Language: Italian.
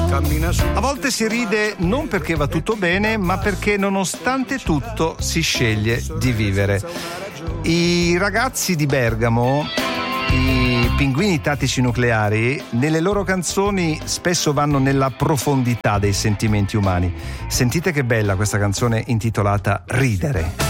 A volte si ride non perché va tutto bene, ma perché nonostante tutto si sceglie di vivere. I ragazzi di Bergamo, i Pinguini Tattici Nucleari, nelle loro canzoni spesso vanno nella profondità dei sentimenti umani. Sentite che bella questa canzone intitolata Ridere.